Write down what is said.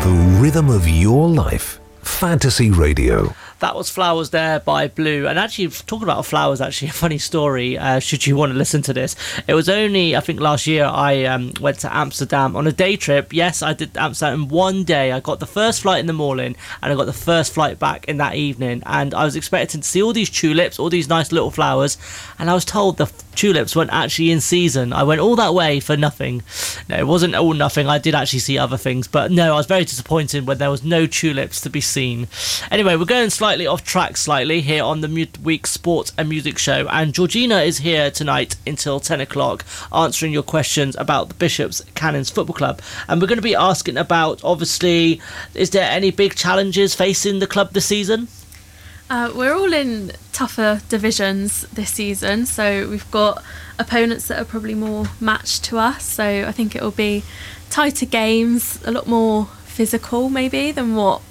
The rhythm of your life. Fantasy Radio. That was Flowers there by Blue. And actually, talking about flowers, actually, a funny story, should you want to listen to this. It was only, I think last year, I went to Amsterdam on a day trip. Yes, I did Amsterdam in one day. I got the first flight in the morning and I got the first flight back in that evening. And I was expecting to see all these tulips, all these nice little flowers. And I was told the tulips weren't actually in season. I went all that way for nothing. No, it wasn't all nothing. I did actually see other things. But no, I was very disappointed when there was no tulips to be seen. Anyway, we're going slightly off track here on the Midweek Sport and Music Show, and Georgina is here tonight until 10 o'clock answering your questions about the Bishops Cannons Football Club. And we're going to be asking about, obviously, is there any big challenges facing the club this season? We're all in tougher divisions this season, so we've got opponents that are probably more matched to us, so I think it will be tighter games, a lot more physical maybe than what